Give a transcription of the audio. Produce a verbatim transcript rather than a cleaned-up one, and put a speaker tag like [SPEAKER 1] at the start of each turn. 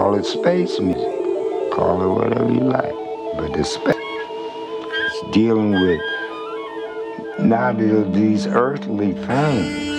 [SPEAKER 1] Call it space music. Call it whatever you like. But the space is dealing with not these earthly things.